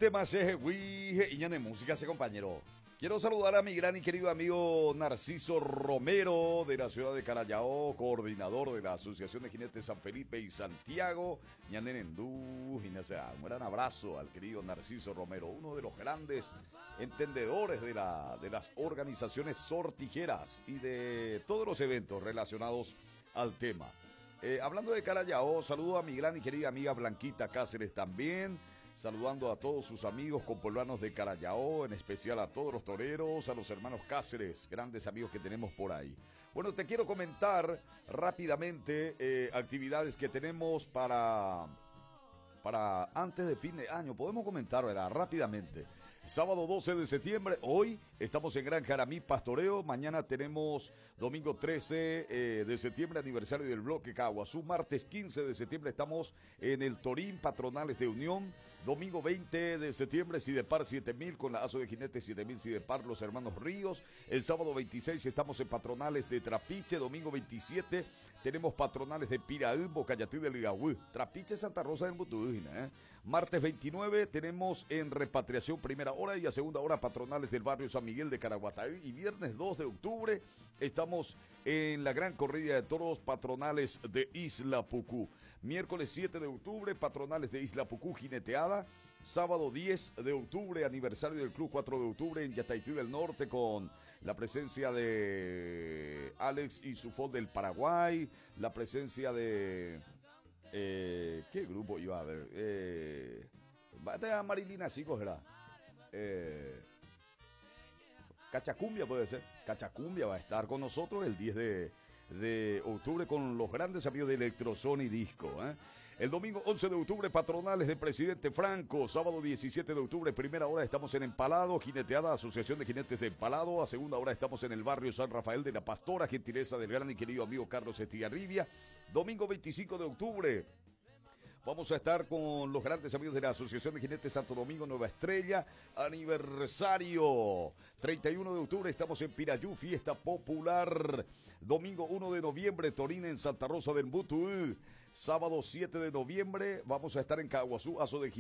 tema se y de música se compañero. Quiero saludar a mi gran y querido amigo Narciso Romero de la ciudad de Carayao, coordinador de la Asociación de Jinetes San Felipe y Santiago. Un gran abrazo al querido Narciso Romero, uno de los grandes entendedores de las organizaciones sortijeras y de todos los eventos relacionados al tema. Hablando de Carayao, saludo a mi gran y querida amiga Blanquita Cáceres también. Saludando a todos sus amigos compolanos de Carayao, en especial a todos los toreros, a los hermanos Cáceres, grandes amigos que tenemos por ahí. Bueno, te quiero comentar rápidamente actividades que tenemos para antes de fin de año. Podemos comentar, ¿verdad? Rápidamente. Sábado 12 de septiembre, hoy estamos en Gran Jaramí Pastoreo, mañana tenemos domingo 13 de septiembre, aniversario del bloque Caguazú, martes 15 de septiembre estamos en el Torín Patronales de Unión, domingo 20 de septiembre Sidepar 7000 con la ASO de Jinetes 7000 Sidepar, los hermanos Ríos, el sábado 26 estamos en Patronales de Trapiche, domingo 27 tenemos Patronales de Piraú, Bocayatí del Iraúí, Trapiche Santa Rosa del Mutujina, martes 29 tenemos en Repatriación primera hora y a segunda hora Patronales del barrio San Miguel de Caraguatay, y viernes 2 de octubre estamos en la gran corrida de toros Patronales de Isla Pucú, miércoles 7 de octubre Patronales de Isla Pucú jineteada, sábado 10 de octubre aniversario del Club 4 de octubre en Yataití del Norte con la presencia de Alex y su fol del Paraguay, la presencia de ¿qué grupo iba a haber? Marilina Sico será. Cachacumbia puede ser. Cachacumbia va a estar con nosotros el 10 de octubre con los grandes amigos de Electrozone y Disco. El domingo 11 de octubre, Patronales de Presidente Franco. Sábado 17 de octubre, primera hora estamos en Empalado, jineteada, Asociación de Jinetes de Empalado. A segunda hora estamos en el barrio San Rafael de la Pastora, gentileza del gran y querido amigo Carlos Estigarribia. Domingo 25 de octubre. Vamos a estar con los grandes amigos de la Asociación de Jinetes Santo Domingo Nueva Estrella, aniversario. 31 de octubre estamos en Pirayú, fiesta popular. Domingo 1 de noviembre, Torín en Santa Rosa del Mutú. Sábado 7 de noviembre vamos a estar en Caguazú, Aso de